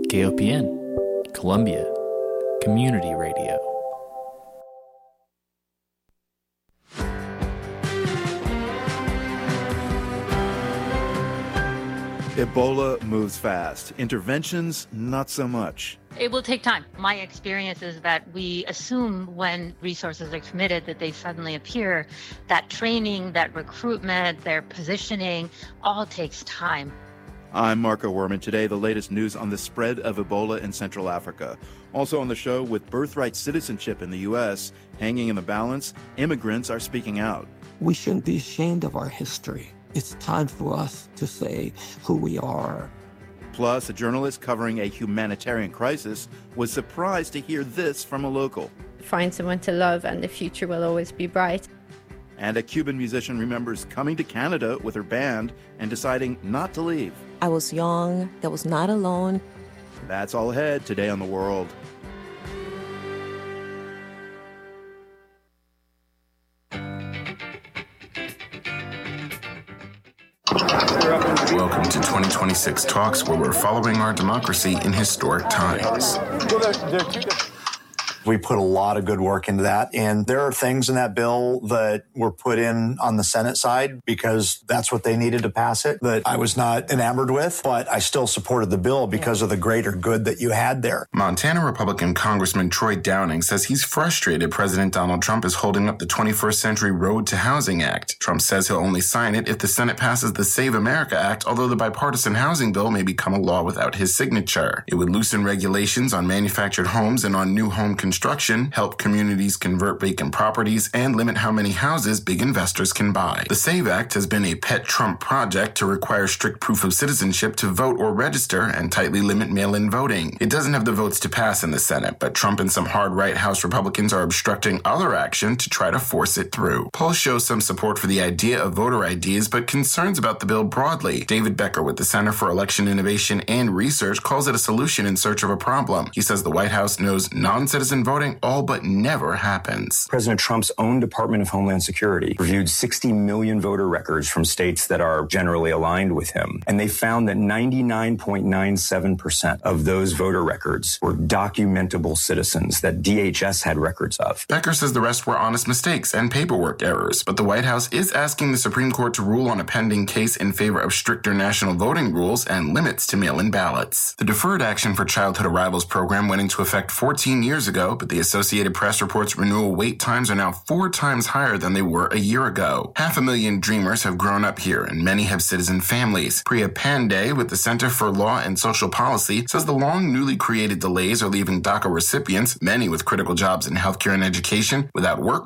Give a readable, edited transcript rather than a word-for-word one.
KOPN, Columbia Community Radio. Ebola moves fast. Interventions, not so much. It will take time. My experience is that we assume when resources are committed that they suddenly appear. That training, that recruitment, their positioning, all takes time. I'm Marco Werman. Today, the latest news on the spread of Ebola in Central Africa. Also on the show, with birthright citizenship in the U.S. hanging in the balance, immigrants are speaking out. We shouldn't be ashamed of our history. It's time for us to say who we are. Plus, a journalist covering a humanitarian crisis was surprised to hear this from a local. Find someone to love and the future will always be bright. And a Cuban musician remembers coming to Canada with her band and deciding not to leave. I was young, I was not alone. That's all ahead today on The World. Welcome to 2026 Talks, where we're following our democracy in historic times. We put a lot of good work into that, and there are things in that bill that were put in on the Senate side because that's what they needed to pass it that I was not enamored with, but I still supported the bill because of the greater good that you had there. Montana Republican Congressman Troy Downing says he's frustrated President Donald Trump is holding up the 21st Century Road to Housing Act. Trump says he'll only sign it if the Senate passes the Save America Act, although the bipartisan housing bill may become a law without his signature. It would loosen regulations on manufactured homes and on new home construction, help communities convert vacant properties, and limit how many houses big investors can buy. The SAVE Act has been a pet Trump project to require strict proof of citizenship to vote or register and tightly limit mail-in voting. It doesn't have the votes to pass in the Senate, but Trump and some hard-right House Republicans are obstructing other action to try to force it through. Polls show some support for the idea of voter IDs, but concerns about the bill broadly. David Becker with the Center for Election Innovation and Research calls it a solution in search of a problem. He says the White House knows non-citizen voting all but never happens. President Trump's own Department of Homeland Security reviewed 60 million voter records from states that are generally aligned with him, and they found that 99.97% of those voter records were documentable citizens that DHS had records of. Becker says the rest were honest mistakes and paperwork errors, but the White House is asking the Supreme Court to rule on a pending case in favor of stricter national voting rules and limits to mail-in ballots. The Deferred Action for Childhood Arrivals program went into effect 14 years ago, but the Associated Press reports renewal wait times are now 4 times higher than they were a year ago. 500,000 Dreamers have grown up here, and many have citizen families. Priya Pandey with the Center for Law and Social Policy says the long, newly created delays are leaving DACA recipients, many with critical jobs in healthcare and education, without work